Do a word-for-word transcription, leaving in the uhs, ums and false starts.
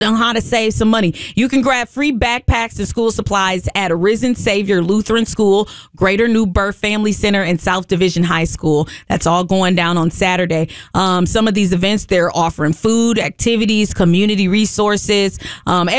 on how to save some money. You can grab free backpacks and school supplies at Arisen Savior Lutheran School, Greater New Birth Family Center, and South Division High School. That's all going down on Saturday. Um, some of these events, they're offering food, activities, community resources. Um,